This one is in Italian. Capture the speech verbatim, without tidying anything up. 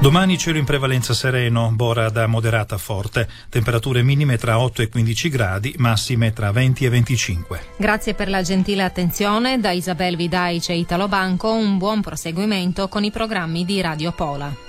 Domani cielo in prevalenza sereno, bora da moderata a forte, temperature minime tra otto e quindici gradi, massime tra venti e venticinque. Grazie per la gentile attenzione da Isabel Vidaic e Italo Banco, un buon proseguimento con i programmi di Radio Pola.